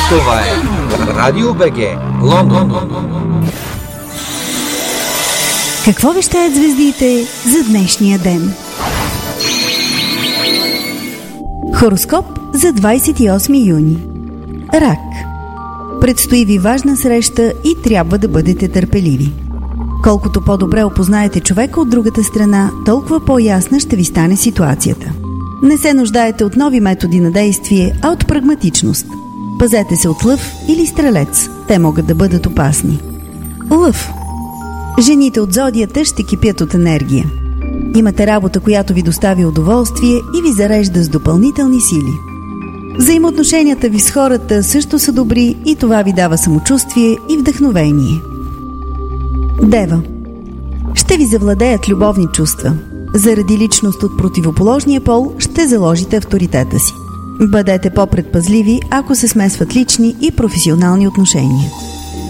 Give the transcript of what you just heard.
Това е Радио БГ, Лондон. Какво вещаят звездите за днешния ден? Хороскоп за 28 юни. Рак. Предстои ви важна среща и трябва да бъдете търпеливи. Колкото по-добре опознаете човека от другата страна, толкова по-ясна ще ви стане ситуацията. Не се нуждаете от нови методи на действие, а от прагматичност. Пазете се от лъв или стрелец. Те могат да бъдат опасни. Лъв. Жените от зодията ще кипят от енергия. Имате работа, която ви достави удоволствие и ви зарежда с допълнителни сили. Взаимоотношенията ви с хората също са добри и това ви дава самочувствие и вдъхновение. Дева. Ще ви завладеят любовни чувства. Заради личност от противоположния пол ще заложите авторитета си. Бъдете по-предпазливи, ако се смесват лични и професионални отношения.